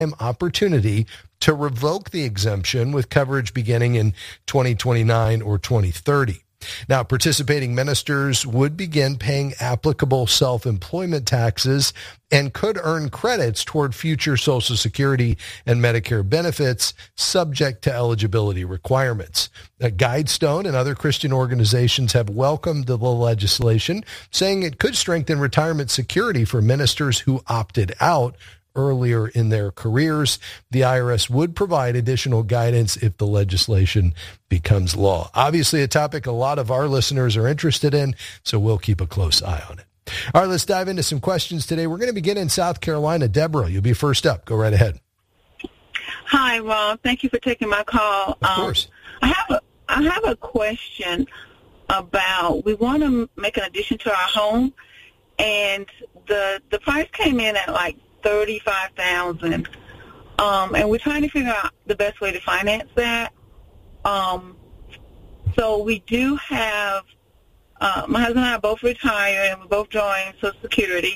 opportunity to revoke the exemption with coverage beginning in 2029 or 2030. Now, participating ministers would begin paying applicable self-employment taxes and could earn credits toward future Social Security and Medicare benefits subject to eligibility requirements. Guidestone and other Christian organizations have welcomed the legislation, saying it could strengthen retirement security for ministers who opted out earlier in their careers. The IRS would provide additional guidance if the legislation becomes law. Obviously, a topic a lot of our listeners are interested in, so we'll keep a close eye on it. All right, let's dive into some questions today. We're going to begin in South Carolina. Deborah, you'll be first up. Go right ahead. Hi, Rob. Thank you for taking my call. Of course. I have a question about, we want to make an addition to our home, and the price came in at like $35,000, and we're trying to figure out the best way to finance that. So we do have, my husband and I are both retired, and we're both drawing Social Security.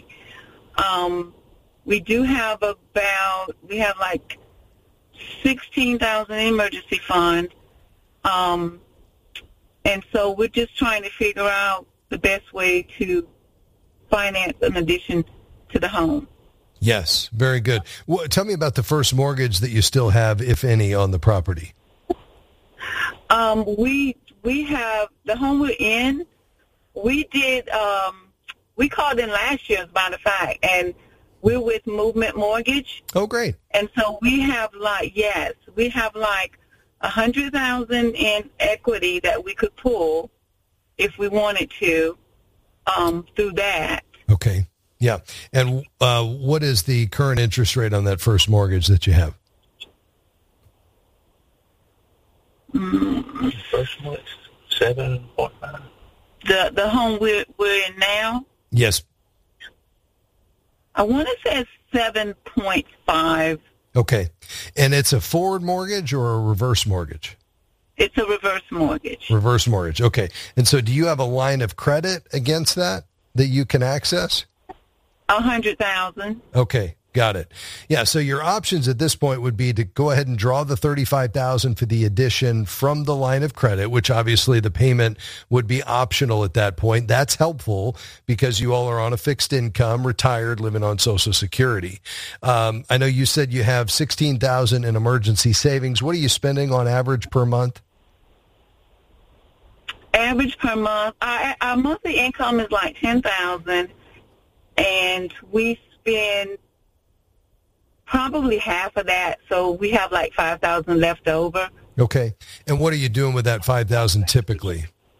We do have we have like $16,000 in emergency fund, and so we're just trying to figure out the best way to finance an addition to the home. Yes, very good. Well, tell me about the first mortgage that you still have, if any, on the property. We have the home we're in. We did. We called in last year, as a matter of fact, and we're with Movement Mortgage. Oh, great! And so we have like $100,000 in equity that we could pull if we wanted to through that. Okay. Yeah. And what is the current interest rate on that first mortgage that you have? First one, 7.5. The home we're in now? Yes. I want to say it's 7.5. Okay. And it's a forward mortgage or a reverse mortgage? It's a reverse mortgage. Reverse mortgage. Okay. And so do you have a line of credit against that you can access? $100,000. Okay, got it. Yeah, so your options at this point would be to go ahead and draw the $35,000 for the addition from the line of credit, which obviously the payment would be optional at that point. That's helpful because you all are on a fixed income, retired, living on Social Security. I know you said you have $16,000 in emergency savings. What are you spending on average per month? Average per month, our monthly income is like $10,000. And we spend probably half of that, so we have like $5,000 left over. Okay. And what are you doing with that $5,000 typically?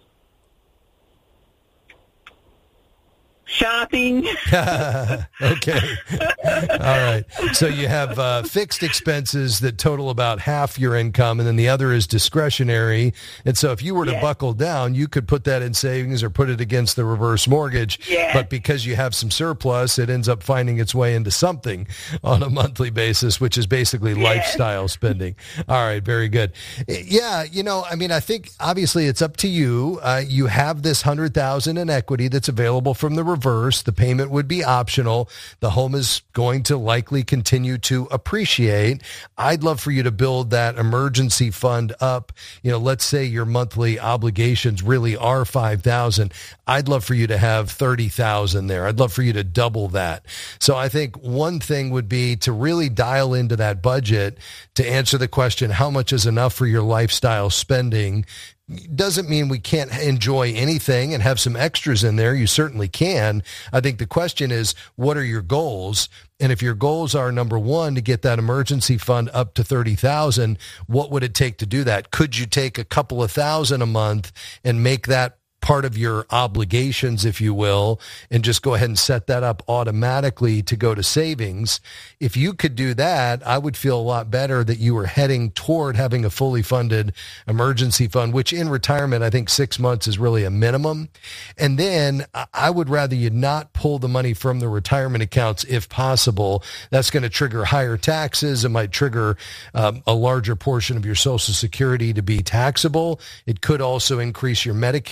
Shopping. Okay. All right. So you have fixed expenses that total about half your income, and then the other is discretionary. And so if you were to buckle down, you could put that in savings or put it against the reverse mortgage. Yes. But because you have some surplus, it ends up finding its way into something on a monthly basis, which is basically lifestyle spending. All right. Very good. Yeah. I think obviously it's up to you. You have this $100,000 in equity that's available from the reverse. The payment would be optional. The home is going to likely continue to appreciate. I'd love for you to build that emergency fund up. Let's say your monthly obligations really are $5,000. I'd love for you to have $30,000 there. I'd love for you to double that. So I think one thing would be to really dial into that budget to answer the question, how much is enough for your lifestyle spending? Doesn't mean we can't enjoy anything and have some extras in there. You certainly can. I think the question is, what are your goals? And if your goals are, number one, to get that emergency fund up to $30,000, what would it take to do that? Could you take a couple of thousand a month and make that part of your obligations, if you will, and just go ahead and set that up automatically to go to savings? If you could do that, I would feel a lot better that you were heading toward having a fully funded emergency fund, which in retirement, I think 6 months is really a minimum. And then I would rather you not pull the money from the retirement accounts if possible. That's going to trigger higher taxes. It might trigger a larger portion of your Social Security to be taxable. It could also increase your Medicare premium.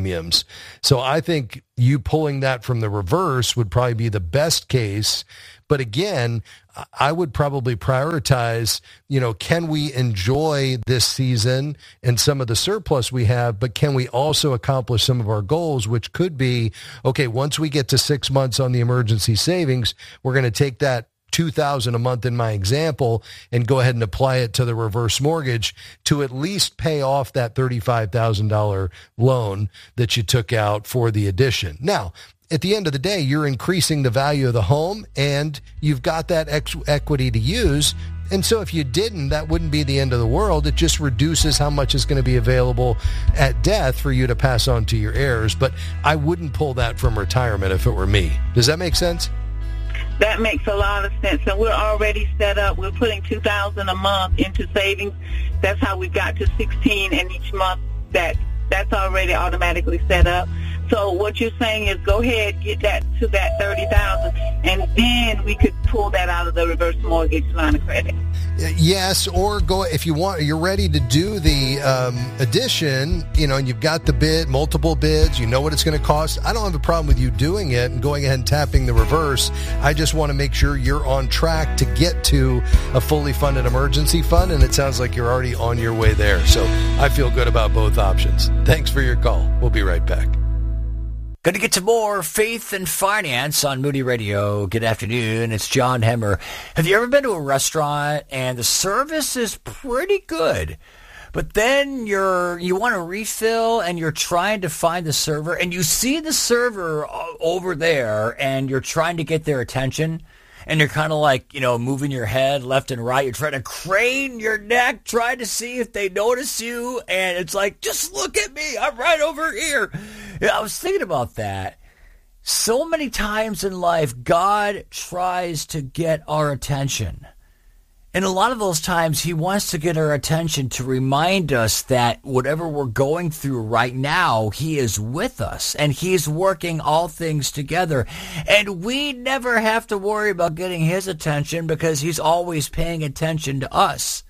premiums. So I think you pulling that from the reverse would probably be the best case. But again, I would probably prioritize, can we enjoy this season and some of the surplus we have, but can we also accomplish some of our goals, which could be, okay, once we get to 6 months on the emergency savings, we're going to take that $2,000 a month in my example and go ahead and apply it to the reverse mortgage to at least pay off that $35,000 loan that you took out for the addition. Now, at the end of the day, you're increasing the value of the home and you've got that equity to use. And so if you didn't, that wouldn't be the end of the world. It just reduces how much is going to be available at death for you to pass on to your heirs. But I wouldn't pull that from retirement if it were me. Does that make sense? That makes a lot of sense. And we're already set up. We're putting $2,000 a month into savings. That's how we got to 16, and each month that's already automatically set up. So what you're saying is go ahead, get that to that $30,000, and then we could pull that out of the reverse mortgage line of credit. Yes, or go if you want. You're ready to do the addition, and you've got the bid, multiple bids. You know what it's going to cost. I don't have a problem with you doing it and going ahead and tapping the reverse. I just want to make sure you're on track to get to a fully funded emergency fund, and it sounds like you're already on your way there. So I feel good about both options. Thanks for your call. We'll be right back. Going to get to more Faith and Finance on Moody Radio. Good afternoon. It's John Hemmer. Have you ever been to a restaurant and the service is pretty good, but then you want to refill and you're trying to find the server and you see the server over there and you're trying to get their attention and you're kind of like, moving your head left and right. You're trying to crane your neck, trying to see if they notice you. And it's like, just look at me. I'm right over here. I was thinking about that. So many times in life, God tries to get our attention. And a lot of those times, he wants to get our attention to remind us that whatever we're going through right now, he is with us and he's working all things together. And we never have to worry about getting his attention because he's always paying attention to us.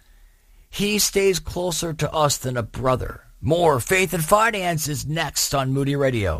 He stays closer to us than a brother. More Faith and Finance is next on Moody Radio.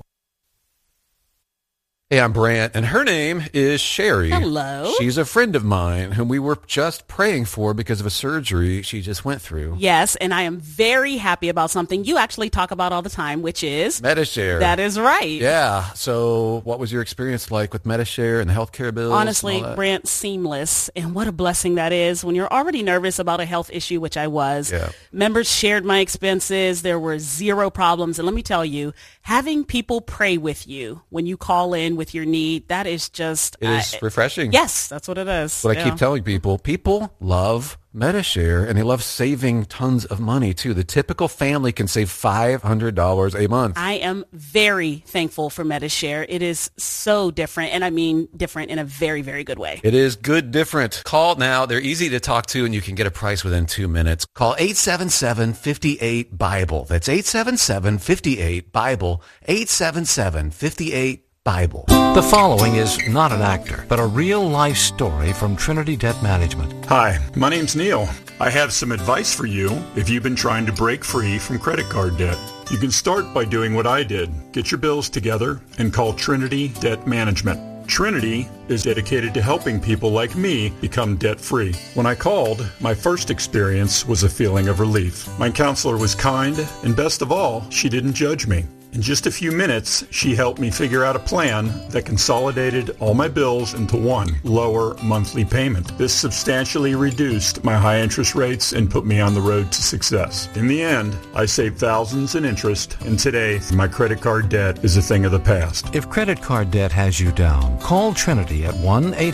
Hey, I'm Brant, and her name is Sherry. Hello. She's a friend of mine whom we were just praying for because of a surgery she just went through. Yes, and I am very happy about something you actually talk about all the time, which is Medi-Share. That is right. Yeah. So what was your experience like with Medi-Share and the healthcare bills? Honestly, Brant, seamless. And what a blessing that is when you're already nervous about a health issue, which I was. Yeah. Members shared my expenses. There were zero problems. And let me tell you, having people pray with you when you call in with your need, that is just... It is refreshing. Yes, that's what it is. What I keep telling people, people love Medi-Share, and they love saving tons of money, too. The typical family can save $500 a month. I am very thankful for Medi-Share. It is so different, and I mean different in a very, very good way. It is good different. Call now. They're easy to talk to, and you can get a price within 2 minutes. Call 877-58-BIBLE. That's 877-58-BIBLE. 877-58-BIBLE. The following is not an actor, but a real-life story from Trinity Debt Management. Hi, my name's Neil. I have some advice for you if you've been trying to break free from credit card debt. You can start by doing what I did. Get your bills together and call Trinity Debt Management. Trinity is dedicated to helping people like me become debt-free. When I called, my first experience was a feeling of relief. My counselor was kind, and best of all, she didn't judge me. In just a few minutes, she helped me figure out a plan that consolidated all my bills into one lower monthly payment. This substantially reduced my high interest rates and put me on the road to success. In the end, I saved thousands in interest, and today, my credit card debt is a thing of the past. If credit card debt has you down, call Trinity at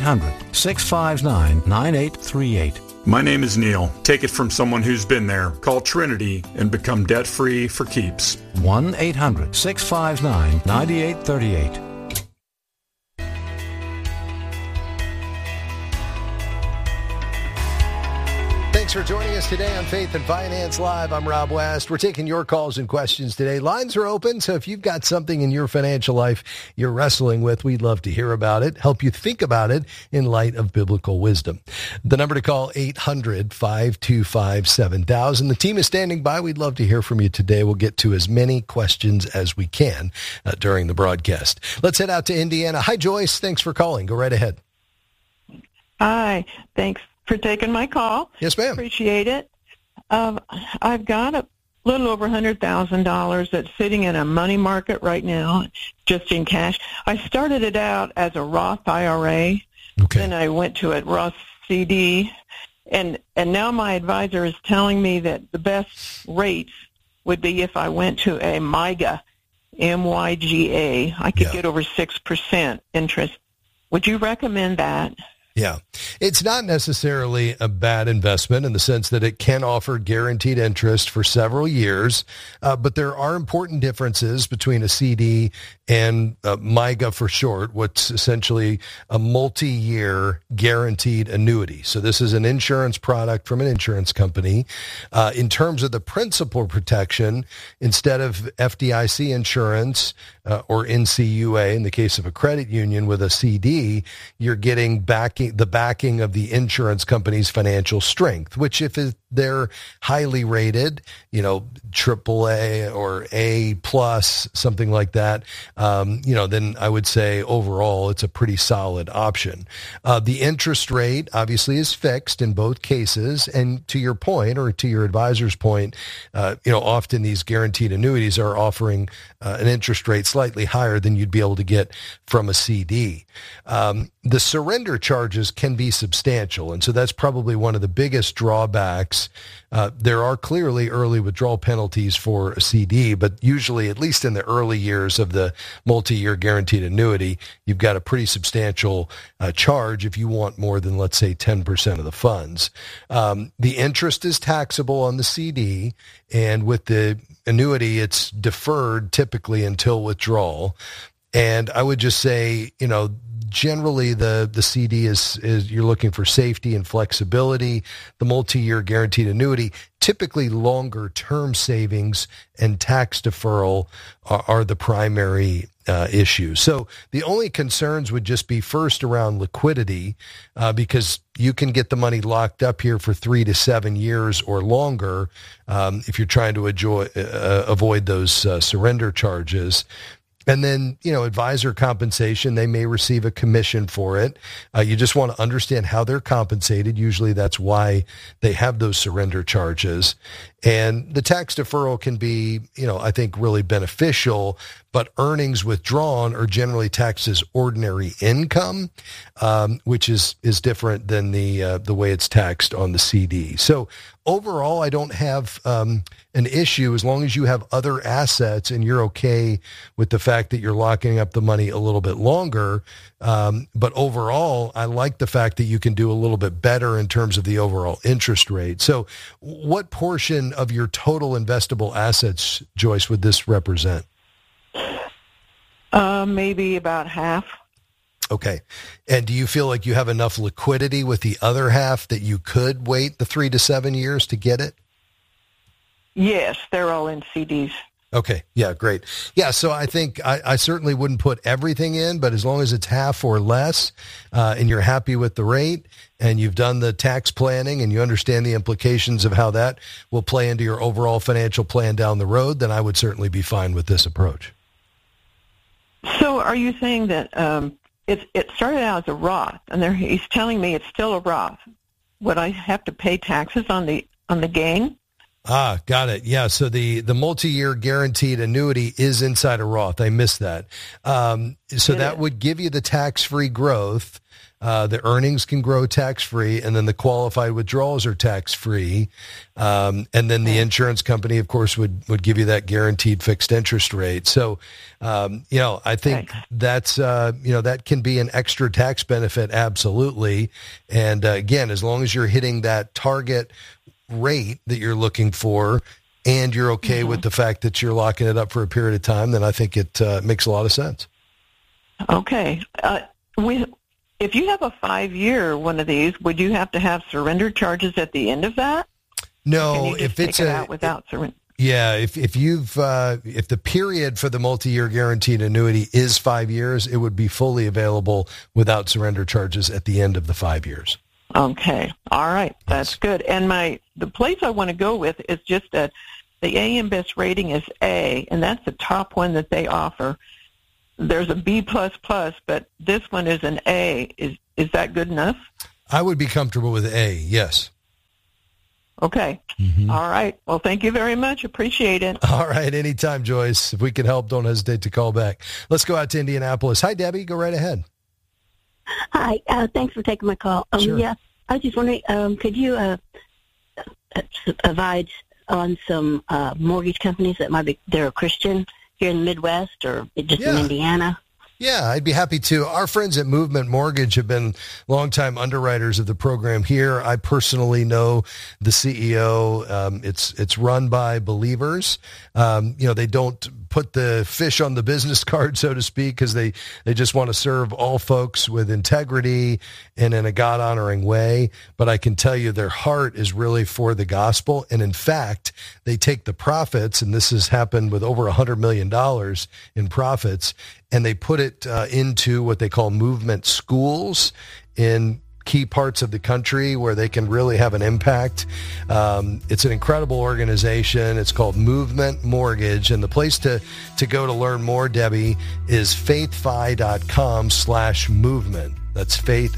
1-800-659-9838. My name is Neil. Take it from someone who's been there. Call Trinity and become debt-free for keeps. 1-800-659-9838. Thanks Thanks for joining us today on Faith and Finance Live. I'm Rob West. We're taking your calls and questions today. Lines are open, so if you've got something in your financial life you're wrestling with, we'd love to hear about it, help you think about it in light of biblical wisdom. The number to call, 800-525-7000. The team is standing by. We'd love to hear from you today. We'll get to as many questions as we can during the broadcast. Let's head out to Indiana. Hi, Joyce. Thanks for calling. Go right ahead. Hi. Thanks for taking my call. Yes, ma'am. Appreciate it. I've got a little over $100,000 that's sitting in a money market right now, just in cash. I started it out as a Roth IRA. Okay. Then I went to a Roth CD, and now my advisor is telling me that the best rates would be if I went to a MYGA, MYGA. I could get over 6% interest. Would you recommend that? Yeah. It's not necessarily a bad investment in the sense that it can offer guaranteed interest for several years, but there are important differences between a CD and MYGA for short, what's essentially a multi-year guaranteed annuity. So this is an insurance product from an insurance company. In terms of the principal protection, instead of FDIC insurance or NCUA, in the case of a credit union with a CD, you're getting the backing of the insurance company's financial strength, which if they're highly rated, AAA or A plus, something like that, then I would say overall it's a pretty solid option. The interest rate obviously is fixed in both cases. And to your point, or to your advisor's point, often these guaranteed annuities are offering an interest rate slightly higher than you'd be able to get from a CD. The surrender charges can be substantial, and so that's probably one of the biggest drawbacks. There are clearly early withdrawal penalties for a CD, but usually, at least in the early years of the multi-year guaranteed annuity, you've got a pretty substantial charge if you want more than, let's say, 10% of the funds. The interest is taxable on the CD, and with the annuity, it's deferred typically until withdrawal. And I would just say, generally the CD is you're looking for safety and flexibility. The multi-year guaranteed annuity, typically longer term savings and tax deferral are the primary issues. So the only concerns would just be first around liquidity, because you can get the money locked up here for 3 to 7 years or longer if you're trying to avoid those surrender charges. And then, advisor compensation, they may receive a commission for it. You just want to understand how they're compensated. Usually that's why they have those surrender charges. And the tax deferral can be, I think really beneficial, but earnings withdrawn are generally taxed as ordinary income, which is different than the way it's taxed on the CD. So overall, I don't have an issue as long as you have other assets and you're okay with the fact that you're locking up the money a little bit longer. But overall, I like the fact that you can do a little bit better in terms of the overall interest rate. So what portion of your total investable assets, Joyce, would this represent? Maybe about half. Okay. And do you feel like you have enough liquidity with the other half that you could wait the 3 to 7 years to get it? Yes, they're all in CDs. Okay. Yeah, great. Yeah, so I think I certainly wouldn't put everything in, but as long as it's half or less and you're happy with the rate and you've done the tax planning and you understand the implications of how that will play into your overall financial plan down the road, then I would certainly be fine with this approach. So are you saying that it started out as a Roth, and he's telling me it's still a Roth? Would I have to pay taxes on the gain? Ah, got it. Yeah. So the multi-year guaranteed annuity is inside a Roth. I missed that. So that would give you the tax-free growth. The earnings can grow tax-free, and then the qualified withdrawals are tax-free. And then the insurance company, of course, would give you that guaranteed fixed interest rate. So, I think that's, that can be an extra tax benefit. Absolutely. And again, as long as you're hitting that target rate that you're looking for and you're okay with the fact that you're locking it up for a period of time, then I think it makes a lot of sense. Okay. if you have a 5-year one of these, would you have to have surrender charges at the end of that? No, if it's out without surrender. Yeah, if the period for the multi-year guaranteed annuity is 5 years, it would be fully available without surrender charges at the end of the 5 years. Okay, all right, that's good. And the place I want to go with is just that the AM Best rating is A, and that's the top one that they offer. There's a B++, but this one is an A. Is that good enough? I would be comfortable with A, yes. Okay. All right. Well, thank you very much. Appreciate it. All right. Anytime, Joyce. If we can help, don't hesitate to call back. Let's go out to Indianapolis. Hi, Debbie. Go right ahead. Hi. Thanks for taking my call. Sure. Yeah, I was just wondering, could you advise on some mortgage companies that they're Christian here in the Midwest or just in Indiana? Yeah, I'd be happy to. Our friends at Movement Mortgage have been longtime underwriters of the program here. I personally know the CEO. It's run by believers. They don't put the fish on the business card, so to speak, because they just want to serve all folks with integrity and in a God-honoring way. But I can tell you their heart is really for the gospel. And in fact, they take the profits, and this has happened with over $100 million in profits, and they put it into what they call movement schools in key parts of the country where they can really have an impact. It's an incredible organization. It's called Movement Mortgage. And the place to go to learn more, Debbie, is faithfi.com/movement. That's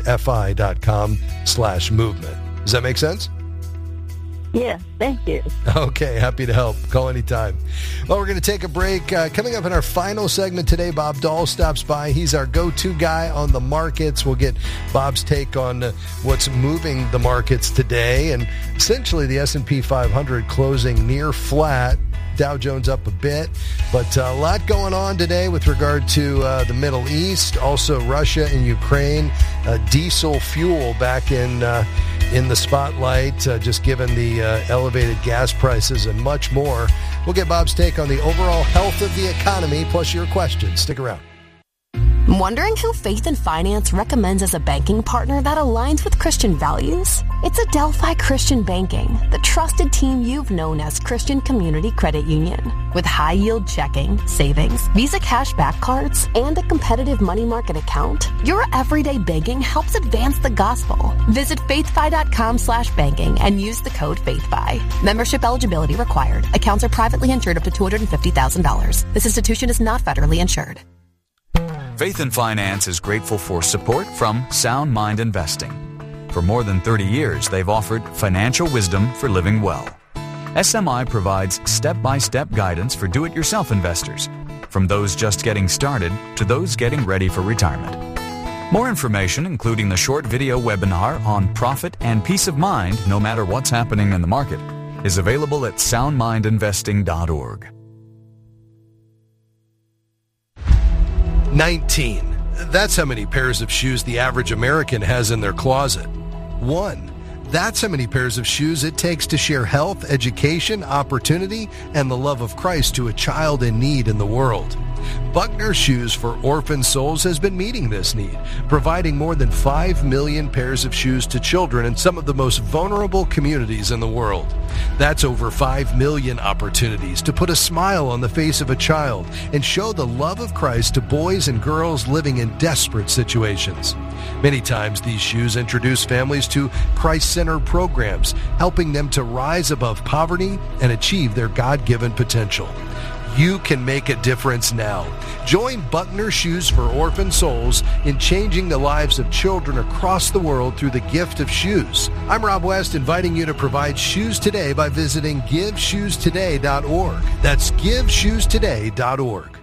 faithfi.com/movement. Does that make sense? Yes, thank you. Okay, happy to help. Call anytime. Well, we're going to take a break. Coming up in our final segment today, Bob Dahl stops by. He's our go-to guy on the markets. We'll get Bob's take on what's moving the markets today. And essentially the S&P 500 closing near flat. Dow Jones up a bit, but a lot going on today with regard to the Middle East, also Russia and Ukraine, diesel fuel back in the spotlight, just given the elevated gas prices and much more. We'll get Bob's take on the overall health of the economy, plus your questions. Stick around. Wondering who Faith and Finance recommends as a banking partner that aligns with Christian values? It's Adelphi Christian Banking, the trusted team you've known as Christian Community Credit Union. With high-yield checking, savings, Visa cashback cards, and a competitive money market account, your everyday banking helps advance the gospel. Visit faithfi.com/banking and use the code FAITHFI. Membership eligibility required. Accounts are privately insured up to $250,000. This institution is not federally insured. Faith and Finance is grateful for support from Sound Mind Investing. For more than 30 years, they've offered financial wisdom for living well. SMI provides step-by-step guidance for do-it-yourself investors, from those just getting started to those getting ready for retirement. More information, including the short video webinar on profit and peace of mind no matter what's happening in the market, is available at soundmindinvesting.org. 19. That's how many pairs of shoes the average American has in their closet. 1. That's how many pairs of shoes it takes to share health, education, opportunity, and the love of Christ to a child in need in the world. Buckner Shoes for Orphan Souls has been meeting this need, providing more than 5 million pairs of shoes to children in some of the most vulnerable communities in the world. That's over 5 million opportunities to put a smile on the face of a child and show the love of Christ to boys and girls living in desperate situations. Many times these shoes introduce families to Christ-centered programs, helping them to rise above poverty and achieve their God-given potential. You can make a difference now. Join Buckner Shoes for Orphan Souls in changing the lives of children across the world through the gift of shoes. I'm Rob West, inviting you to provide shoes today by visiting GiveShoesToday.org. That's GiveShoesToday.org.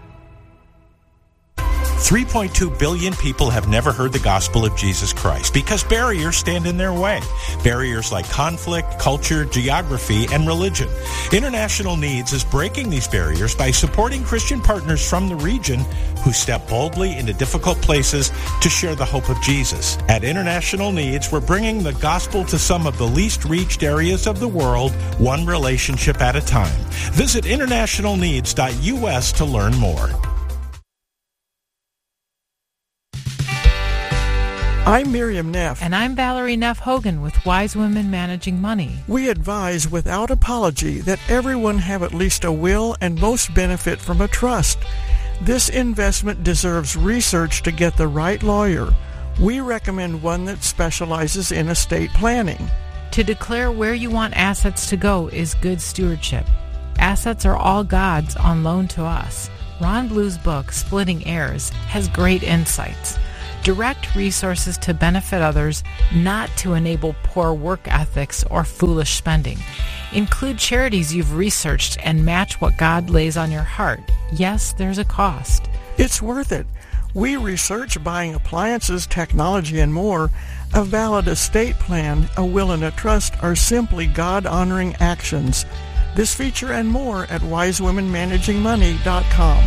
3.2 billion people have never heard the gospel of Jesus Christ because barriers stand in their way. Barriers like conflict, culture, geography, and religion. International Needs is breaking these barriers by supporting Christian partners from the region who step boldly into difficult places to share the hope of Jesus. At International Needs, we're bringing the gospel to some of the least reached areas of the world, one relationship at a time. Visit internationalneeds.us to learn more. I'm Miriam Neff. And I'm Valerie Neff Hogan with Wise Women Managing Money. We advise without apology that everyone have at least a will and most benefit from a trust. This investment deserves research to get the right lawyer. We recommend one that specializes in estate planning. To declare where you want assets to go is good stewardship. Assets are all God's on loan to us. Ron Blue's book, Splitting Heirs, has great insights. Direct resources to benefit others, not to enable poor work ethics or foolish spending. Include charities you've researched and match what God lays on your heart. Yes, there's a cost. It's worth it. We research buying appliances, technology, and more. A valid estate plan, a will, and a trust are simply God-honoring actions. This feature and more at wisewomenmanagingmoney.com.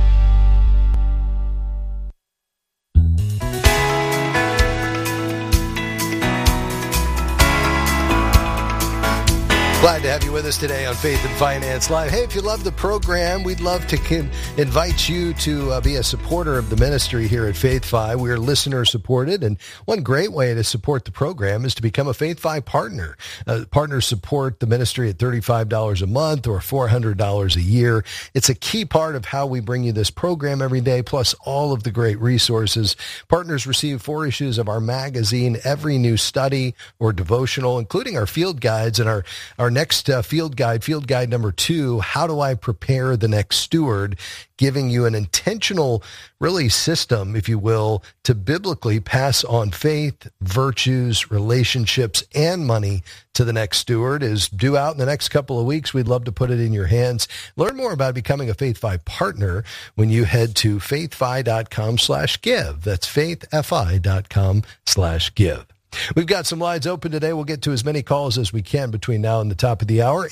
Glad to have you with us today on Faith and Finance Live. Hey, if you love the program, we'd love to invite you to be a supporter of the ministry here at Faith Fi. We're listener supported, and one great way to support the program is to become a Faith Fi partner. Partners support the ministry at $35 a month or $400 a year. It's a key part of how we bring you this program every day, plus all of the great resources. Partners receive 4 issues of our magazine, every new study or devotional, including our field guides and our next field guide number 2, How Do I Prepare the Next Steward, giving you an intentional, really, system, if you will, to biblically pass on faith, virtues, relationships, and money to the next steward is due out in the next couple of weeks. We'd love to put it in your hands. Learn more about becoming a Faith Fi partner when you head to faithfi.com/give. That's faithfi.com/give. We've got some lines open today. We'll get to as many calls as we can between now and the top of the hour.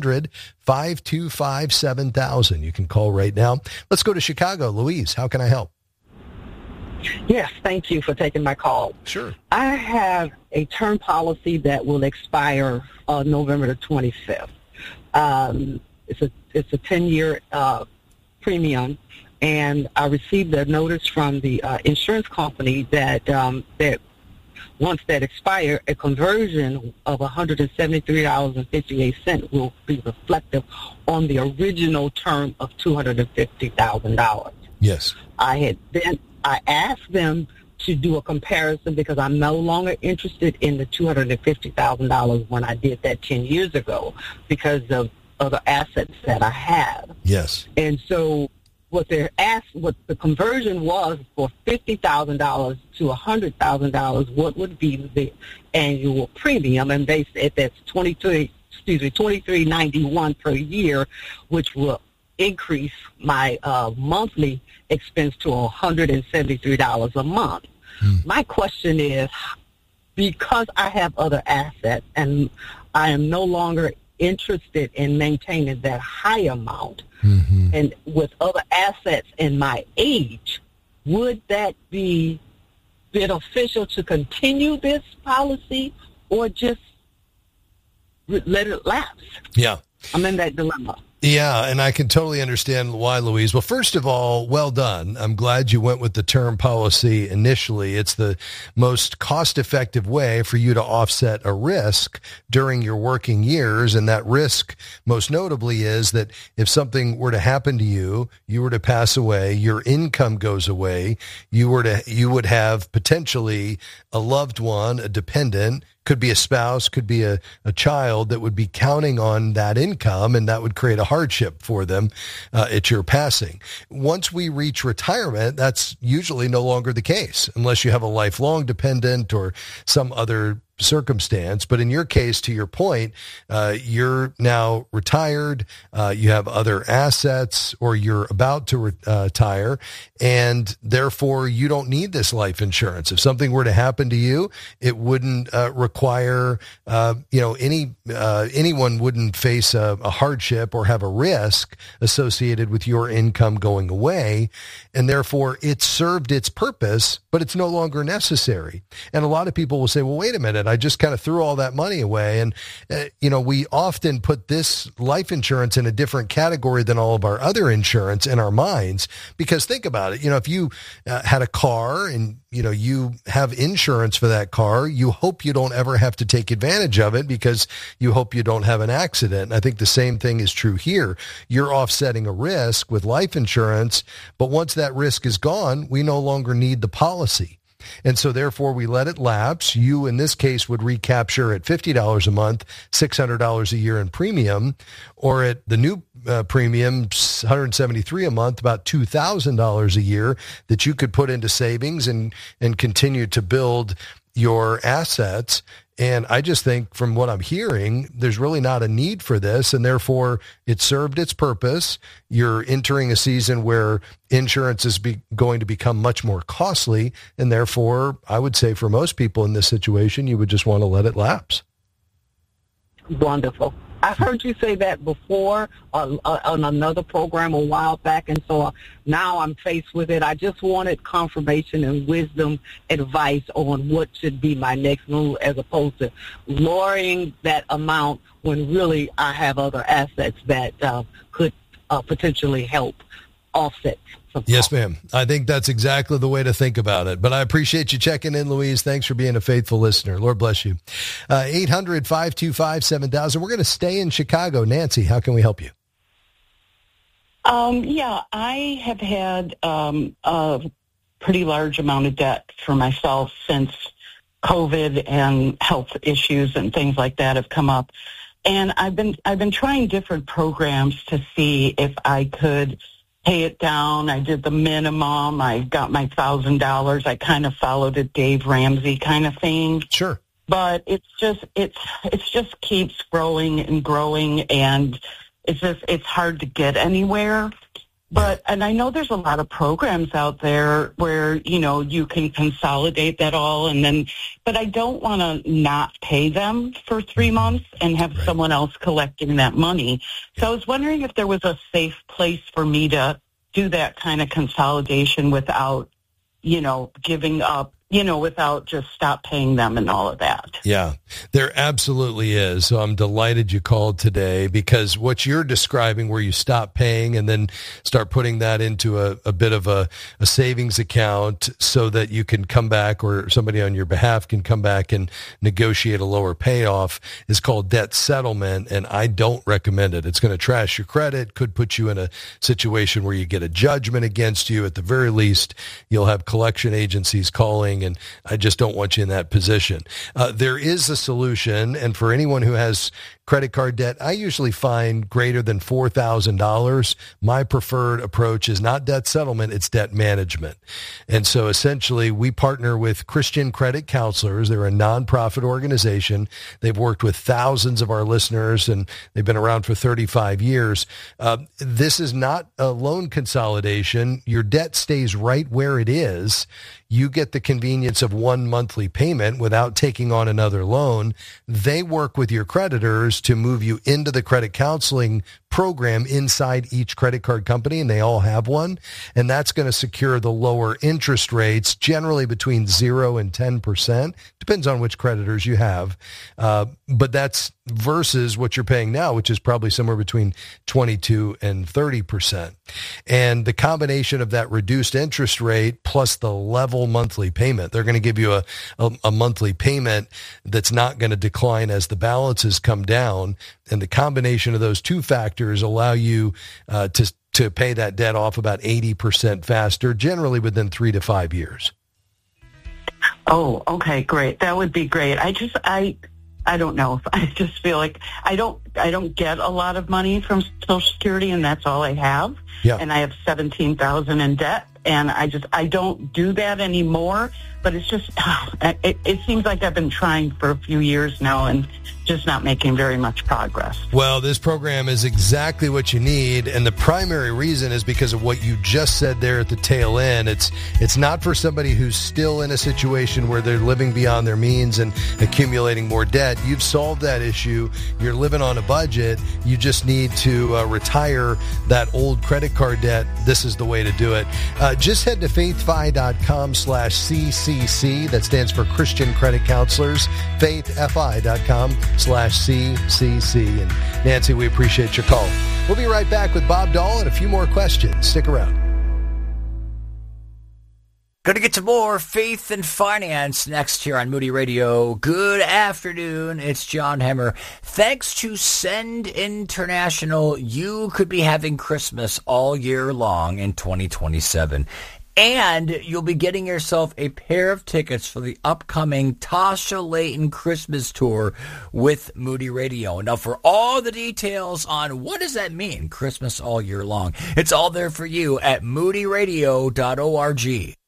800-525-7000. You can call right now. Let's go to Chicago. Louise, how can I help? Yes, thank you for taking my call. Sure. I have a term policy that will expire November the 25th. It's a 10-year premium, and I received a notice from the insurance company that once that expires, a conversion of $173.58 will be reflective on the original term of $250,000. Yes. I asked them to do a comparison because I'm no longer interested in the $250,000 when I did that 10 years ago because of other assets that I have. Yes. And so what the conversion was for $50,000 to $100,000, what would be the annual premium? And they said that's $23.91 per year, which will increase my monthly expense to $173 a month. My question is, because I have other assets and I am no longer interested in maintaining that high amount, and with other assets in my age, would that be beneficial to continue this policy or just let it lapse? Yeah. I'm in that dilemma. Yeah, and I can totally understand why, Louise. Well, first of all, well done. I'm glad you went with the term policy initially. It's the most cost-effective way for you to offset a risk during your working years, and that risk, most notably, is that if something were to happen to you, you were to pass away, your income goes away, you would have potentially a loved one, a dependent, could be a spouse, could be a child that would be counting on that income, and that would create a hardship for them at your passing. Once we reach retirement, that's usually no longer the case, unless you have a lifelong dependent or some other circumstance. But in your case, to your point, you're now retired, you have other assets, or you're about to retire, and therefore you don't need this life insurance. If something were to happen to you, it wouldn't require, anyone wouldn't face a hardship or have a risk associated with your income going away, and therefore it served its purpose, but it's no longer necessary. And a lot of people will say, well, wait a minute, I just kind of threw all that money away. And, we often put this life insurance in a different category than all of our other insurance in our minds, because think about it. If you had a car and, you have insurance for that car, you hope you don't ever have to take advantage of it because you hope you don't have an accident. And I think the same thing is true here. You're offsetting a risk with life insurance, but once that risk is gone, we no longer need the policy. And so therefore we let it lapse. You, in this case, would recapture at $50 a month, $600 a year in premium, or at the new premium, $173 a month, about $2,000 a year that you could put into savings and continue to build your assets. And I just think from what I'm hearing, there's really not a need for this, and therefore it served its purpose. You're entering a season where insurance is going to become much more costly, and therefore I would say for most people in this situation, you would just want to let it lapse. Wonderful. I've heard you say that before on another program a while back, and so now I'm faced with it. I just wanted confirmation and wisdom advice on what should be my next move, as opposed to lowering that amount when really I have other assets that could potentially help offset some Yes, costs. ma'am. I think that's exactly the way to think about it. But I appreciate you checking in, Louise. Thanks for being a faithful listener. Lord bless you. 800-525-7000. We're going to stay in Chicago. Nancy, how can we help you? Yeah, I have had a pretty large amount of debt for myself since COVID and health issues and things like that have come up. And I've been trying different programs to see if I could pay it down. I did the minimum. I got my $1,000. I kind of followed a Dave Ramsey kind of thing. Sure. But it's just keeps growing and growing, and it's hard to get anywhere. And I know there's a lot of programs out there where, you can consolidate that all but I don't want to not pay them for 3 months and have someone else collecting that money. So I was wondering if there was a safe place for me to do that kind of consolidation without, giving up, without just stop paying them and all of that. Yeah, there absolutely is. So I'm delighted you called today, because what you're describing, where you stop paying and then start putting that into a bit of a savings account so that you can come back, or somebody on your behalf can come back and negotiate a lower payoff, is called debt settlement. And I don't recommend it. It's going to trash your credit, could put you in a situation where you get a judgment against you. At the very least, you'll have collection agencies calling, and I just don't want you in that position. There is a solution, and for anyone who has credit card debt, I usually find greater than $4,000. My preferred approach is not debt settlement, it's debt management. And so essentially we partner with Christian Credit Counselors. They're a nonprofit organization. They've worked with thousands of our listeners, and they've been around for 35 years. This is not a loan consolidation. Your debt stays right where it is. You get the convenience of one monthly payment without taking on another loan. They work with your creditors to move you into the credit counseling program inside each credit card company, and they all have one. And that's going to secure the lower interest rates, generally between 0 and 10%. Depends on which creditors you have. But that's versus what you're paying now, which is probably somewhere between 22 and 30%. And the combination of that reduced interest rate plus the level monthly payment, they're going to give you a monthly payment that's not going to decline as the balances come down. And the combination of those two factors allow you to pay that debt off about 80% faster, generally within 3 to 5 years. Oh, okay, great. That would be great. I don't know. If I just feel like I don't get a lot of money from Social Security, and that's all I have. Yeah. And I have $17,000 in debt, and I don't do that anymore. But it's just it seems like I've been trying for a few years now and just not making very much progress. Well, this program is exactly what you need, and the primary reason is because of what you just said there at the tail end. It's not for somebody who's still in a situation where they're living beyond their means and accumulating more debt. You've solved that issue. You're living on a budget. You just need to retire that old credit card debt. This is the way to do it. Just head to faithfi.com/cc. CCC. That stands for Christian Credit Counselors. faithfi.com/CCC. And Nancy, we appreciate your call. We'll be right back with Bob Dahl and a few more questions. Stick around. Going to get to more faith and finance next here on Moody Radio. Good afternoon. It's John Hemmer. Thanks to Send International, you could be having Christmas all year long in 2027. And you'll be getting yourself a pair of tickets for the upcoming Tasha Layton Christmas tour with Moody Radio. Now, for all the details on what does that mean, Christmas all year long, it's all there for you at moodyradio.org.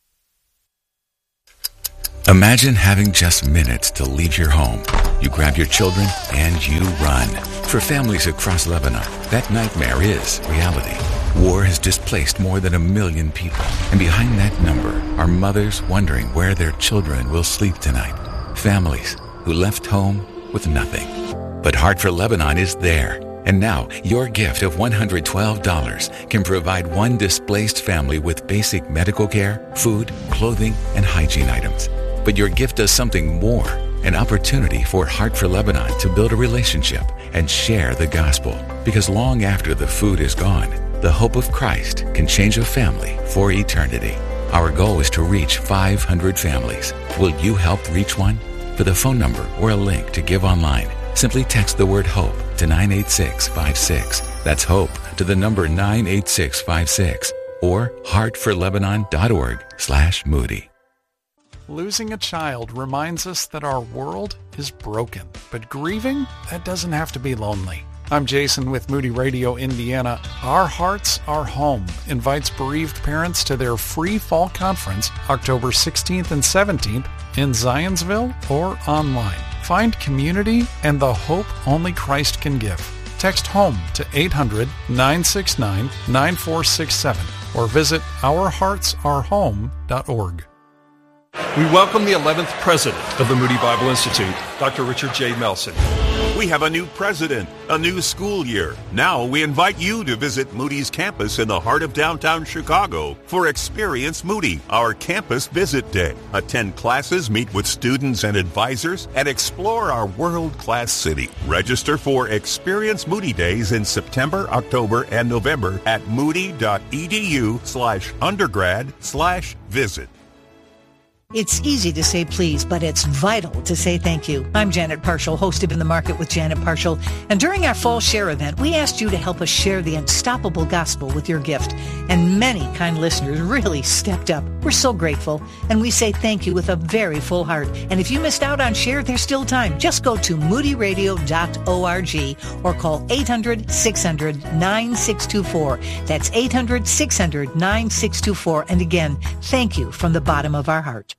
Imagine having just minutes to leave your home. You grab your children and you run. For families across Lebanon, that nightmare is reality. War has displaced more than 1 million people. And behind that number are mothers wondering where their children will sleep tonight. Families who left home with nothing. But Heart for Lebanon is there. And now, your gift of $112 can provide one displaced family with basic medical care, food, clothing, and hygiene items. But your gift does something more, an opportunity for Heart for Lebanon to build a relationship and share the gospel. Because long after the food is gone, the hope of Christ can change a family for eternity. Our goal is to reach 500 families. Will you help reach one? For the phone number or a link to give online, simply text the word HOPE to 98656. That's HOPE to the number 98656 or heartforlebanon.org/Moody. Losing a child reminds us that our world is broken, but grieving, that doesn't have to be lonely. I'm Jason with Moody Radio Indiana. Our Hearts, Our Home invites bereaved parents to their free fall conference October 16th and 17th in Zionsville or online. Find community and the hope only Christ can give. Text HOME to 800-969-9467 or visit ourheartsourhome.org. We welcome the 11th president of the Moody Bible Institute, Dr. Richard J. Melson. We have a new president, a new school year. Now we invite you to visit Moody's campus in the heart of downtown Chicago for Experience Moody, our campus visit day. Attend classes, meet with students and advisors, and explore our world-class city. Register for Experience Moody Days in September, October, and November at moody.edu/undergrad/visit. It's easy to say please, but it's vital to say thank you. I'm Janet Parshall, host of In the Market with Janet Parshall. And during our fall share event, we asked you to help us share the unstoppable gospel with your gift. And many kind listeners really stepped up. We're so grateful. And we say thank you with a very full heart. And if you missed out on share, there's still time. Just go to moodyradio.org or call 800-600-9624. That's 800-600-9624. And again, thank you from the bottom of our heart.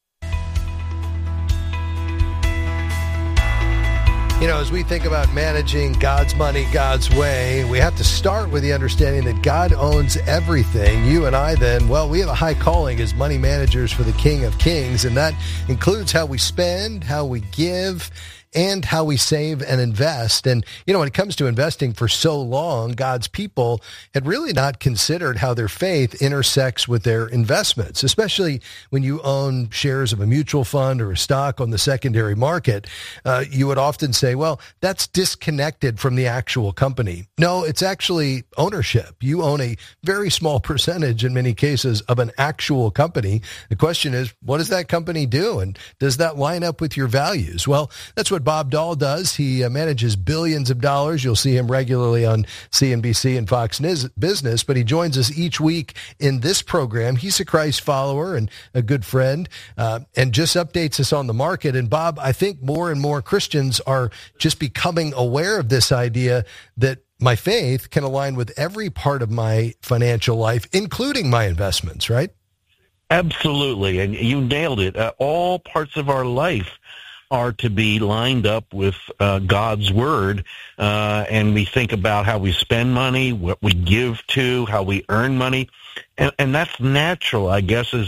You know, as we think about managing God's money God's way, we have to start with the understanding that God owns everything. You and I then, well, we have a high calling as money managers for the King of Kings, and that includes how we spend, how we give, and how we save and invest. And, you know, when it comes to investing for so long, God's people had really not considered how their faith intersects with their investments, especially when you own shares of a mutual fund or a stock on the secondary market. You would often say, well, that's disconnected from the actual company. No, it's actually ownership. You own a very small percentage in many cases of an actual company. The question is, what does that company do? And does that line up with your values? Well, that's what Bob Dahl does. He manages billions of dollars. You'll see him regularly on CNBC and Fox Business, but he joins us each week in this program. He's a Christ follower and a good friend, and just updates us on the market. And Bob, I think more and more Christians are just becoming aware of this idea that my faith can align with every part of my financial life, including my investments, right? Absolutely. And you nailed it. All parts of our life are to be lined up with God's word, and we think about how we spend money, what we give to, how we earn money, and that's natural, I guess,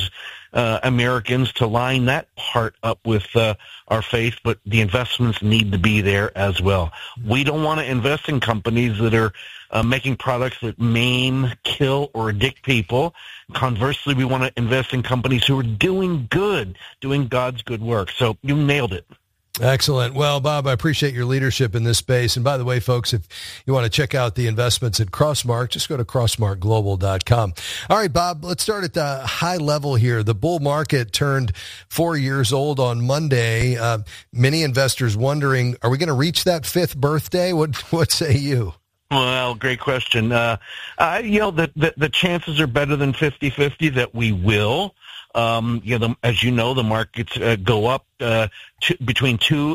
Americans to line that part up with our faith, but the investments need to be there as well. We don't want to invest in companies that are making products that maim, kill, or addict people. Conversely, we want to invest in companies who are doing good, doing God's good work. So you nailed it. Excellent. Well, Bob, I appreciate your leadership in this space. And by the way, folks, if you want to check out the investments at Crossmark, just go to crossmarkglobal.com. All right, Bob, let's start at the high level here. The bull market turned 4 years old on Monday. Many investors wondering, are we going to reach that fifth birthday? What say you? Well, great question. The chances are better than 50-50 that we will. As you know, the markets go up between 2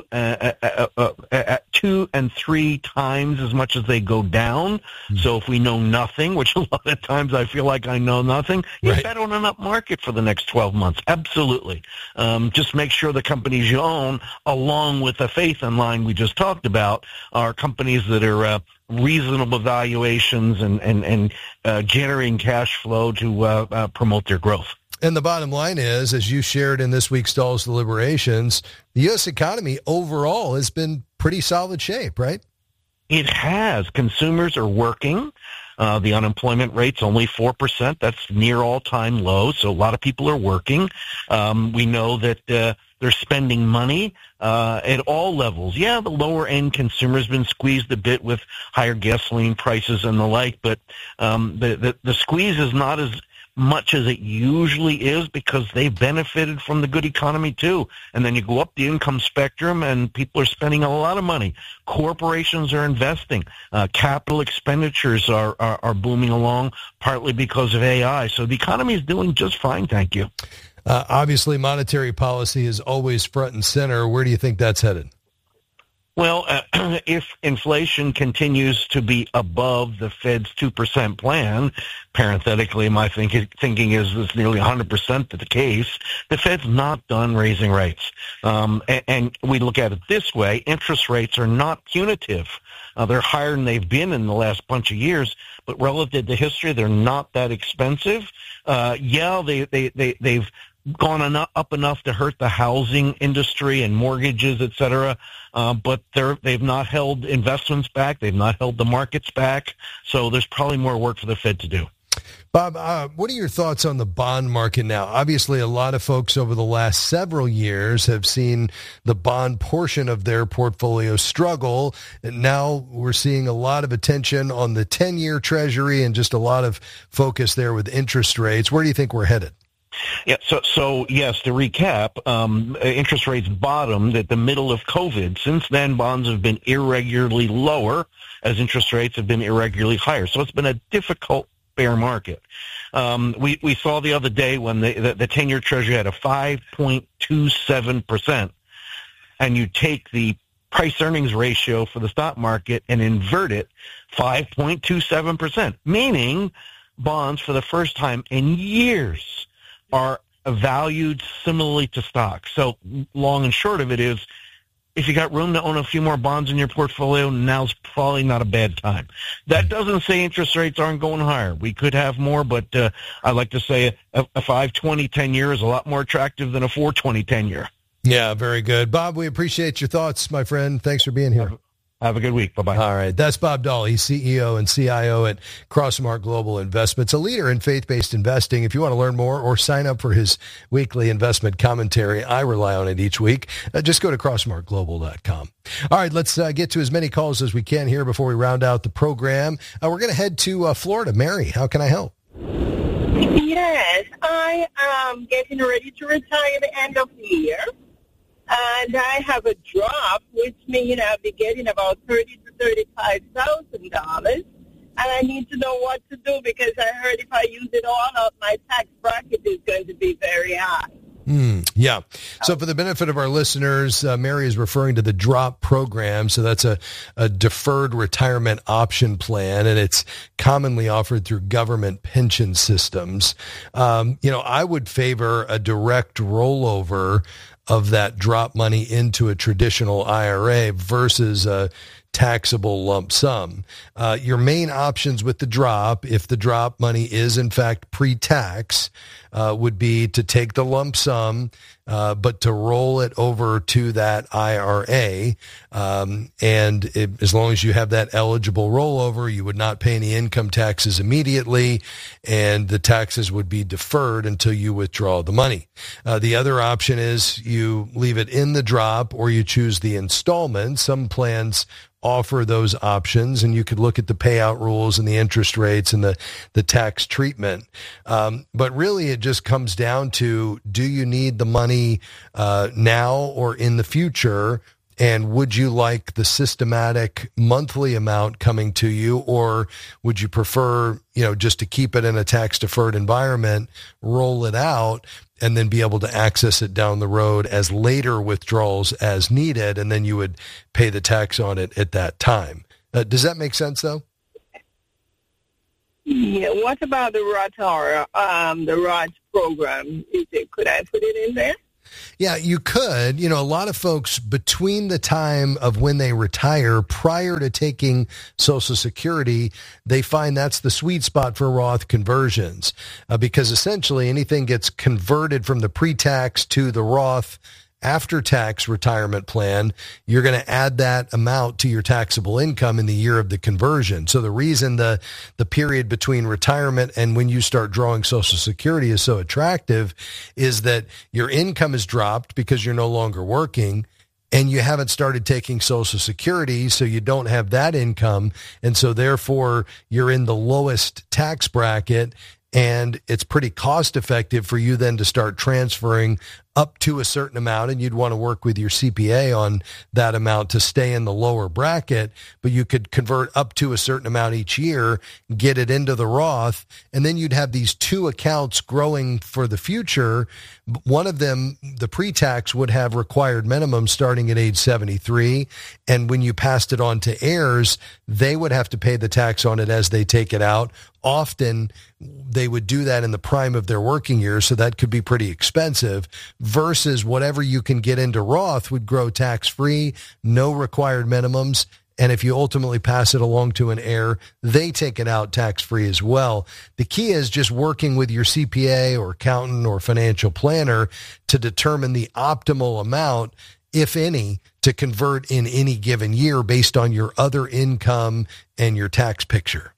and 3 times as much as they go down. So if we know nothing, which a lot of times I feel like I know nothing, you bet on an up market for the next 12 months. Absolutely. Just make sure the companies you own, along with the faith in line we just talked about, are companies that are reasonable valuations and generating cash flow to promote their growth. And the bottom line is, as you shared in this week's Stahl's Deliberations, the U.S. economy overall has been pretty solid shape, right? It has. Consumers are working. The unemployment rate's only 4%. That's near all-time low, so a lot of people are working. We know that they're spending money at all levels. Yeah, the lower-end consumer has been squeezed a bit with higher gasoline prices and the like, but the squeeze is not as much as it usually is because they've benefited from the good economy too. And then you go up the income spectrum and people are spending a lot of money. Corporations are investing. Capital expenditures are booming along, partly because of AI. So the economy is doing just fine, thank you. Obviously, monetary policy is always front and center. Where do you think that's headed? Well, if inflation continues to be above the Fed's 2% plan, parenthetically, my thinking is this nearly 100% the case, the Fed's not done raising rates. And we look at it this way, interest rates are not punitive. They're higher than they've been in the last bunch of years, but relative to history, they're not that expensive. They've gone up enough to hurt the housing industry and mortgages, et cetera, but they've not held investments back. They've not held the markets back. So there's probably more work for the Fed to do. Bob, what are your thoughts on the bond market now? Obviously, a lot of folks over the last several years have seen the bond portion of their portfolio struggle. And now we're seeing a lot of attention on the 10-year Treasury and just a lot of focus there with interest rates. Where do you think we're headed? Yeah, so yes, to recap, interest rates bottomed at the middle of COVID. Since then, bonds have been irregularly lower as interest rates have been irregularly higher. So it's been a difficult bear market. We saw the other day when the 10-year Treasury had a 5.27%, and you take the price-earnings ratio for the stock market and invert it, 5.27%, meaning bonds for the first time in years are valued similarly to stocks. So long and short of it is, if you got room to own a few more bonds in your portfolio, now's probably not a bad time. That doesn't say interest rates aren't going higher. We could have more, but I like to say a 5.20 10-year is a lot more attractive than a 4.20 10-year. Yeah, very good. Bob, we appreciate your thoughts, my friend. Thanks for being here. Have a good week. Bye-bye. All right. That's Bob Dahl. He's CEO and CIO at Crossmark Global Investments, a leader in faith-based investing. If you want to learn more or sign up for his weekly investment commentary, I rely on it each week. Just go to crossmarkglobal.com. All right. Let's get to as many calls as we can here before we round out the program. We're going to head to Florida. Mary, how can I help? Yes. I am getting ready to retire at the end of the year. And I have a drop, which means I'll be getting about $30,000 to $35,000. And I need to know what to do because I heard if I use it all up, my tax bracket is going to be very high. Yeah. So for the benefit of our listeners, Mary is referring to the DROP program. So that's a deferred retirement option plan, and it's commonly offered through government pension systems. I would favor a direct rollover of that drop money into a traditional IRA versus a taxable lump sum. Your main options with the drop, if the drop money is in fact pre-tax, would be to take the lump sum, but to roll it over to that IRA. As long as you have that eligible rollover, you would not pay any income taxes immediately, and the taxes would be deferred until you withdraw the money. The other option is you leave it in the drop, or you choose the installment. Some plans offer those options, and you could look at the payout rules and the interest rates and the tax treatment. But really it just comes down to, do you need the money now or in the future? And would you like the systematic monthly amount coming to you, or would you prefer, just to keep it in a tax deferred environment, roll it out, and then be able to access it down the road as later withdrawals as needed, and then you would pay the tax on it at that time. Does that make sense, though? Yeah. What about the Roth or the Roth program? Could I put it in there? Yeah, you could. A lot of folks, between the time of when they retire prior to taking Social Security, they find that's the sweet spot for Roth conversions, because essentially anything gets converted from the pre-tax to the Roth after-tax retirement plan. You're going to add that amount to your taxable income in the year of the conversion. So the reason the period between retirement and when you start drawing Social Security is so attractive is that your income is dropped because you're no longer working, and you haven't started taking Social Security, so you don't have that income. And so therefore you're in the lowest tax bracket, and it's pretty cost effective for you then to start transferring up to a certain amount, and you'd want to work with your CPA on that amount to stay in the lower bracket, but you could convert up to a certain amount each year, get it into the Roth, and then you'd have these two accounts growing for the future. One of them, the pre-tax, would have required minimum starting at age 73, and when you passed it on to heirs, they would have to pay the tax on it as they take it out. Often they would do that in the prime of their working years, so that could be pretty expensive, versus whatever you can get into Roth would grow tax-free, no required minimums, and if you ultimately pass it along to an heir, they take it out tax-free as well. The key is just working with your CPA or accountant or financial planner to determine the optimal amount, if any, to convert in any given year based on your other income and your tax picture.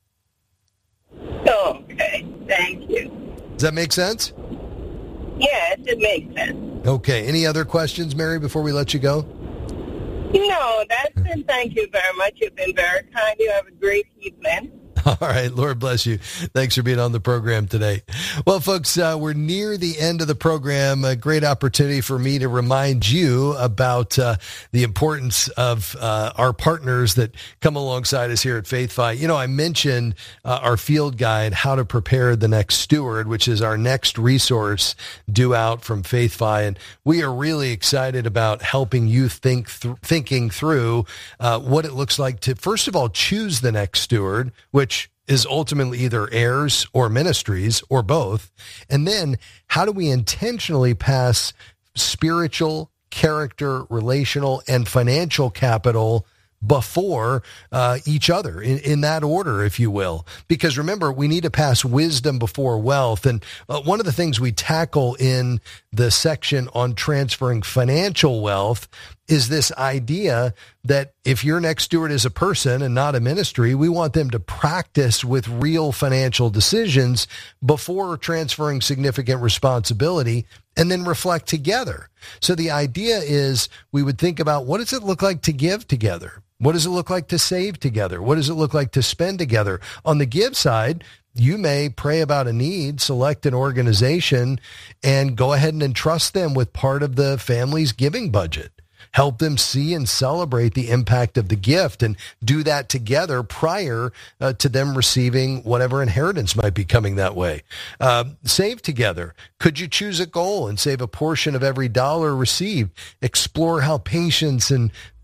Okay, thank you. Does that make sense? Yes, it makes sense. Okay. Any other questions, Mary, before we let you go? No, that's it. Thank you very much. You've been very kind. You have a great evening. All right. Lord bless you. Thanks for being on the program today. Well, folks, we're near the end of the program. A great opportunity for me to remind you about the importance of our partners that come alongside us here at FaithFi. I mentioned our field guide, How to Prepare the Next Steward, which is our next resource due out from FaithFi. And we are really excited about helping you thinking through what it looks like to, first of all, choose the next steward, which is ultimately either heirs or ministries or both. And then how do we intentionally pass spiritual, character, relational, and financial capital before each other in that order, if you will? Because remember, we need to pass wisdom before wealth. And one of the things we tackle in the section on transferring financial wealth is this idea that if your next steward is a person and not a ministry, we want them to practice with real financial decisions before transferring significant responsibility, and then reflect together. So the idea is we would think about, what does it look like to give together? What does it look like to save together? What does it look like to spend together? On the give side, you may pray about a need, select an organization, and go ahead and entrust them with part of the family's giving budget. Help them see and celebrate the impact of the gift, and do that together prior to them receiving whatever inheritance might be coming that way. Save together. Could you choose a goal and save a portion of every dollar received? Explore how patience and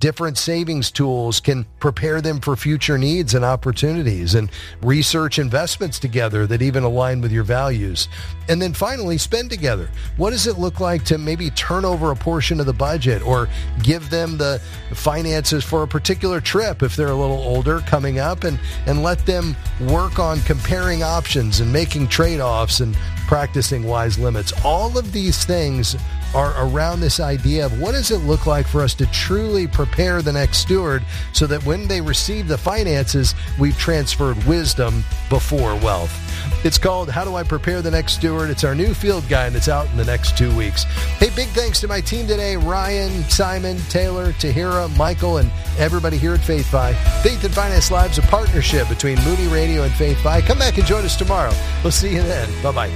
different savings tools can prepare them for future needs and opportunities, and research investments together that even align with your values. And then finally, spend together. What does it look like to maybe turn over a portion of the budget or give them the finances for a particular trip if they're a little older coming up, and let them work on comparing options and making trade-offs and practicing wise limits. All of these things are around this idea of what does it look like for us to truly prepare the next steward so that when they receive the finances, we've transferred wisdom before wealth. It's called How Do I Prepare the Next Steward? It's our new field guide that's out in the next 2 weeks. Hey, big thanks to my team today, Ryan, Simon, Taylor, Tahira, Michael, and everybody here at FaithFi. Faith and Finance Live's a partnership between Moody Radio and FaithFi. Come back and join us tomorrow. We'll see you then. Bye-bye.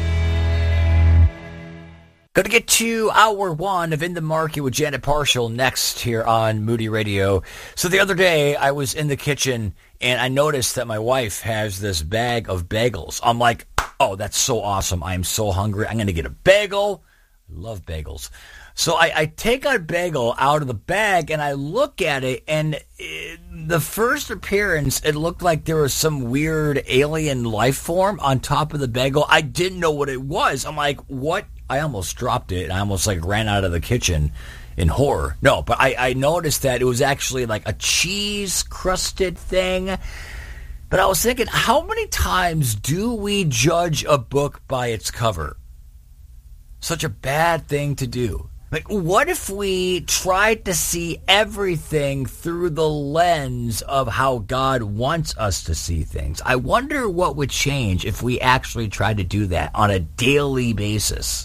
Going to get to hour one of In the Market with Janet Parshall next here on Moody Radio. So the other day, I was in the kitchen, and I noticed that my wife has this bag of bagels. I'm like, oh, that's so awesome. I am so hungry. I'm going to get a bagel. I love bagels. So I take a bagel out of the bag, and I look at it, and the first appearance, it looked like there was some weird alien life form on top of the bagel. I didn't know what it was. I'm like, what? I almost dropped it. I almost ran out of the kitchen in horror. No, but I noticed that it was actually like a cheese-crusted thing. But I was thinking, how many times do we judge a book by its cover? Such a bad thing to do. Like, what if we tried to see everything through the lens of how God wants us to see things? I wonder what would change if we actually tried to do that on a daily basis.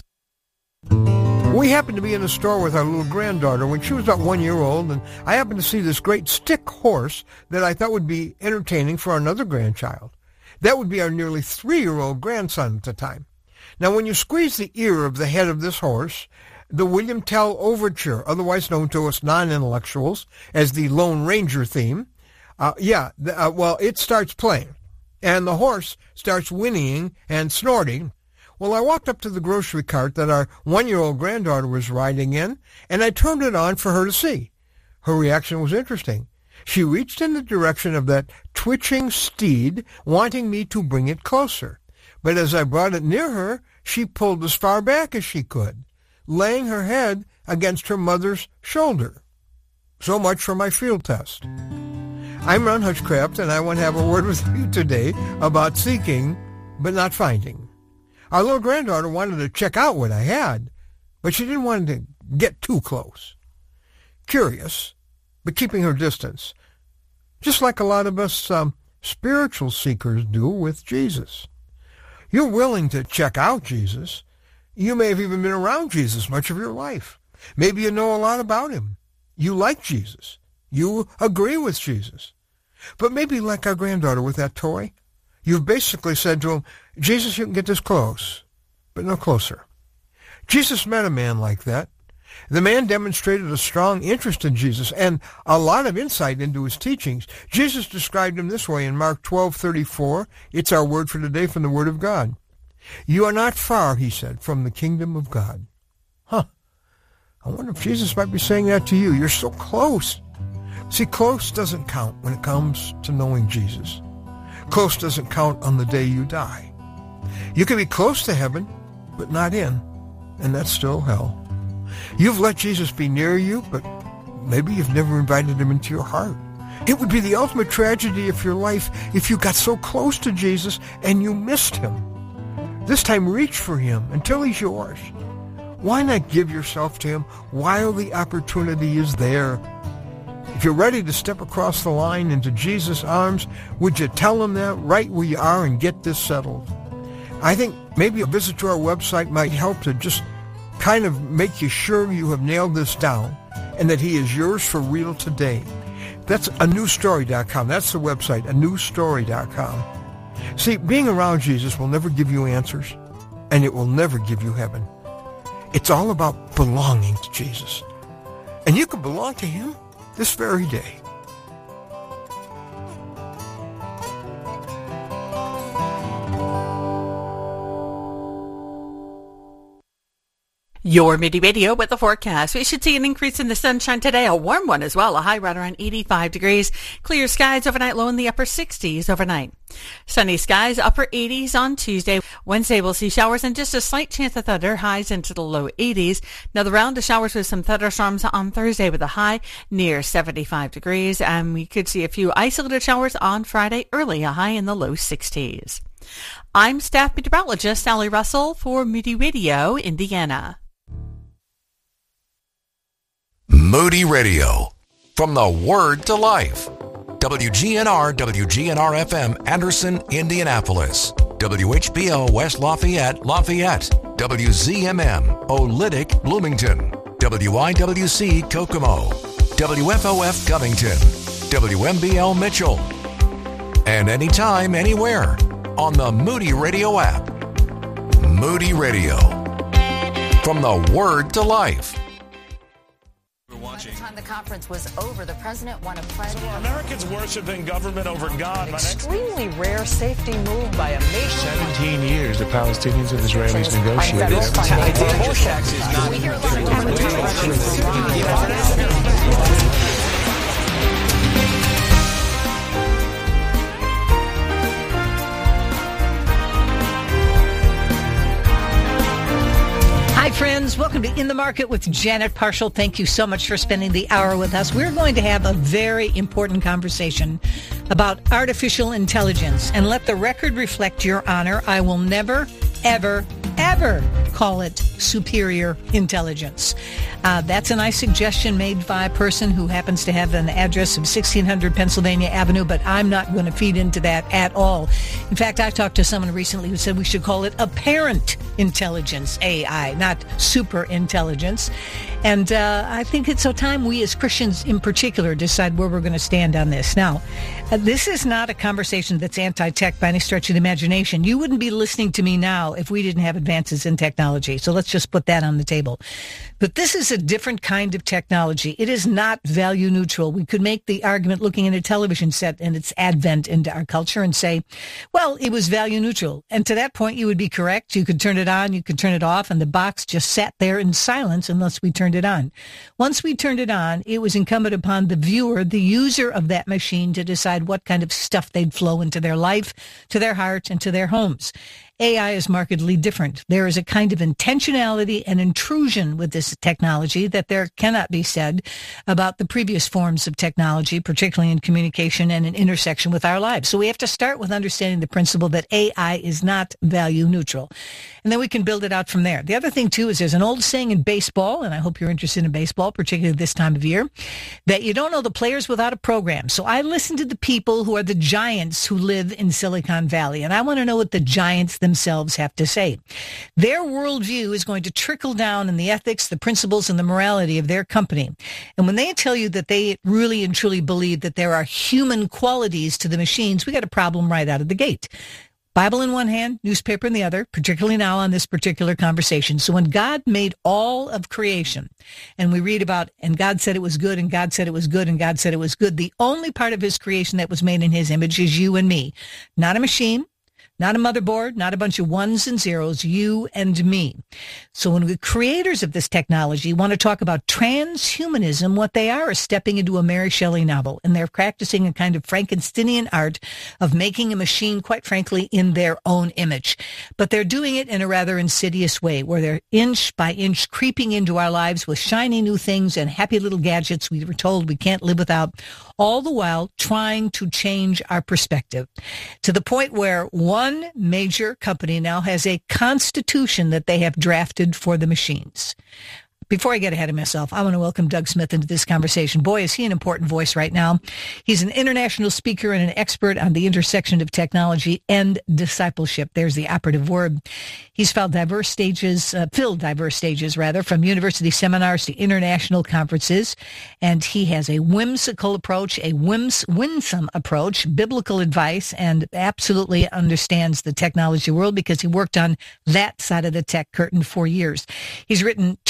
We happened to be in a store with our little granddaughter when she was about 1 year old, and I happened to see this great stick horse that I thought would be entertaining for another grandchild. That would be our nearly 3-year-old grandson at the time. Now, when you squeeze the ear of the head of this horse, the William Tell Overture, otherwise known to us non-intellectuals as the Lone Ranger theme, it starts playing, and the horse starts whinnying and snorting. Well, I walked up to the grocery cart that our 1-year-old granddaughter was riding in, and I turned it on for her to see. Her reaction was interesting. She reached in the direction of that twitching steed, wanting me to bring it closer. But as I brought it near her, she pulled as far back as she could, laying her head against her mother's shoulder. So much for my field test. I'm Ron Hutchcraft, and I want to have a word with you today about seeking but not finding. Our little granddaughter wanted to check out what I had, but she didn't want to get too close. Curious, but keeping her distance, just like a lot of us spiritual seekers do with Jesus. You're willing to check out Jesus. You may have even been around Jesus much of your life. Maybe you know a lot about him. You like Jesus. You agree with Jesus. But maybe like our granddaughter with that toy, you've basically said to him, Jesus, you can get this close, but no closer. Jesus met a man like that. The man demonstrated a strong interest in Jesus and a lot of insight into his teachings. Jesus described him this way in Mark 12:34. It's our word for today from the Word of God. You are not far, he said, from the kingdom of God. I wonder if Jesus might be saying that to you. You're so close. See, close doesn't count when it comes to knowing Jesus. Close doesn't count on the day you die. You can be close to heaven, but not in, and that's still hell. You've let Jesus be near you, but maybe you've never invited him into your heart. It would be the ultimate tragedy of your life if you got so close to Jesus and you missed him. This time, reach for him until he's yours. Why not give yourself to him while the opportunity is there? If you're ready to step across the line into Jesus' arms, would you tell him that right where you are and get this settled? I think maybe a visit to our website might help to just kind of make you sure you have nailed this down and that he is yours for real today. That's anewstory.com. That's the website, anewstory.com. See, being around Jesus will never give you answers, and it will never give you heaven. It's all about belonging to Jesus. And you can belong to him this very day. Your Moody Radio with the forecast. We should see an increase in the sunshine today, a warm one as well, a high right around 85 degrees. Clear skies overnight, low in the upper 60s overnight. Sunny skies, upper 80s on Tuesday. Wednesday we'll see showers and just a slight chance of thunder, highs into the low 80s. Another round of showers with some thunderstorms on Thursday with a high near 75 degrees. And we could see a few isolated showers on Friday early, a high in the low 60s. I'm staff meteorologist Sally Russell for Moody Radio, Indiana. Moody Radio, from the Word to Life. WGNR, WGNR-FM, Anderson, Indianapolis. WHBO, West Lafayette, WZMM, Olytic, Bloomington. WIWC, Kokomo. WFOF, Covington. WMBL, Mitchell. And anytime, anywhere, on the Moody Radio app. Moody Radio, from the Word to Life. By the time the conference was over, the president won a pledge. So are Americans worshiping government over God? An extremely rare safety move by a nation. 17 years the Palestinians and Israelis negotiated. We hear a lot of Hi, friends. Welcome to In the Market with Janet Parshall. Thank you so much for spending the hour with us. We're going to have a very important conversation about artificial intelligence. And let the record reflect, Your Honor, I will never, ever, ever call it superior intelligence. That's a nice suggestion made by a person who happens to have an address of 1600 Pennsylvania Avenue, but I'm not going to feed into that at all. In fact, I talked to someone recently who said we should call it apparent intelligence, AI, not super intelligence. And I think it's so time we as Christians in particular decide where we're going to stand on this. Now, this is not a conversation that's anti-tech by any stretch of the imagination. You wouldn't be listening to me now if we didn't have advances in technology. So let's just put that on the table. But this is a different kind of technology. It is not value neutral. We could make the argument looking at a television set and its advent into our culture and say, well, it was value neutral. And to that point, you would be correct. You could turn it on, you could turn it off, and the box just sat there in silence unless we turned it on. Once we turned it on, it was incumbent upon the viewer, the user of that machine, to decide what kind of stuff they'd flow into their life, to their heart, and to their homes. AI is markedly different. There is a kind of intentionality and intrusion with this technology that there cannot be said about the previous forms of technology, particularly in communication and in intersection with our lives. So we have to start with understanding the principle that AI is not value neutral. And then we can build it out from there. The other thing, too, is there's an old saying in baseball, and I hope you're interested in baseball, particularly this time of year, that you don't know the players without a program. So I listen to the people who are the giants who live in Silicon Valley, and I want to know what the giants themselves have to say. Their worldview is going to trickle down in the ethics, the principles, and the morality of their company. And when they tell you that they really and truly believe that there are human qualities to the machines, we got a problem right out of the gate. Bible in one hand, newspaper in the other, particularly now on this particular conversation. So when God made all of creation, and we read about, and God said it was good, and God said it was good, and God said it was good, the only part of his creation that was made in his image is you and me. Not a machine, not a motherboard, not a bunch of ones and zeros, you and me. So when the creators of this technology want to talk about transhumanism, what they are is stepping into a Mary Shelley novel, and they're practicing a kind of Frankensteinian art of making a machine, quite frankly, in their own image. But they're doing it in a rather insidious way, where they're inch by inch creeping into our lives with shiny new things and happy little gadgets we were told we can't live without, all the while trying to change our perspective to the point where one major company now has a constitution that they have drafted for the machines. Before I get ahead of myself, I want to welcome Doug Smith into this conversation. Boy, is he an important voice right now. He's an international speaker and an expert on the intersection of technology and discipleship. There's the operative word. He's filled diverse stages, from university seminars to international conferences. And he has a whimsical approach, a winsome approach, biblical advice, and absolutely understands the technology world because he worked on that side of the tech curtain for years. He's written two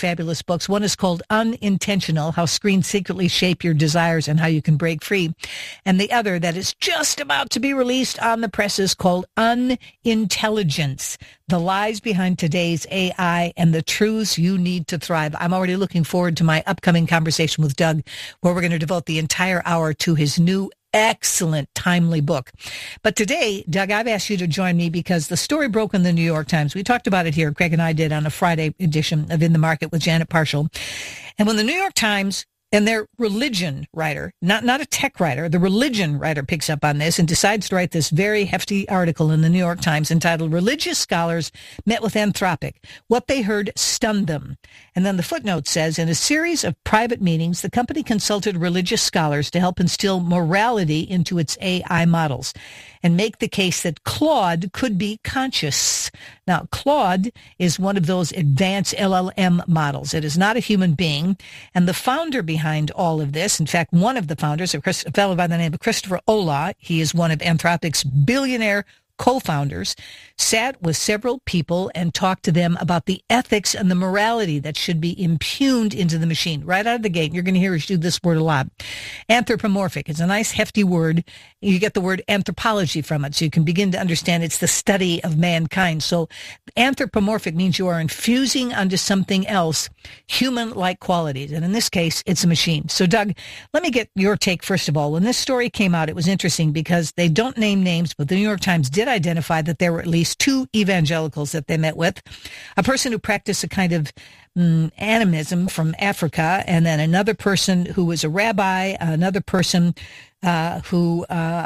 fabulous books. One is called Unintentional, How Screens Secretly Shape Your Desires and How You Can Break Free. And the other that is just about to be released on the press is called Unintelligence, The Lies Behind Today's AI and the Truths You Need to Thrive. I'm already looking forward to my upcoming conversation with Doug, where we're going to devote the entire hour to his new excellent, timely book. But today, Doug, I've asked you to join me because the story broke in the New York Times. We talked about it here. Craig and I did on a Friday edition of In the Market with Janet Parshall. And when the New York Times and their religion writer, not a tech writer, the religion writer picks up on this and decides to write this very hefty article in the New York Times entitled Religious Scholars Met with Anthropic. What they heard stunned them. And then the footnote says, in a series of private meetings, the company consulted religious scholars to help instill morality into its AI models and make the case that Claude could be conscious. Now, Claude is one of those advanced LLM models. It is not a human being. And the founder behind all of this, in fact, one of the founders, a fellow by the name of Christopher Olah, he is one of Anthropic's billionaire co-founders, sat with several people and talked to them about the ethics and the morality that should be impugned into the machine. Right out of the gate, you're going to hear us use this word a lot. Anthropomorphic. It's a nice, hefty word. You get the word anthropology from it, so you can begin to understand it's the study of mankind. So anthropomorphic means you are infusing onto something else human-like qualities. And in this case, it's a machine. So, Doug, let me get your take first of all. When this story came out, it was interesting because they don't name names, but the New York Times did identify that there were at least two evangelicals that they met with, a person who practiced a kind of animism from Africa, and then another person who was a rabbi, another person who